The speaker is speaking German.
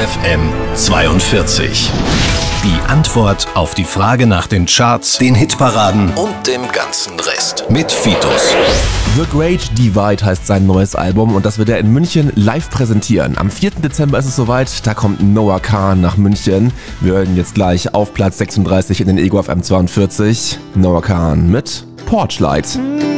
FM 42. Die Antwort auf die Frage nach den Charts, den Hitparaden und dem ganzen Rest. Mit Fitus. The Great Divide heißt sein neues Album und das wird er in München live präsentieren. Am 4. Dezember ist es soweit, da kommt Noah Kahan nach München. Wir hören jetzt gleich auf Platz 36 in den Ego FM 42. Noah Kahan mit Porchlight.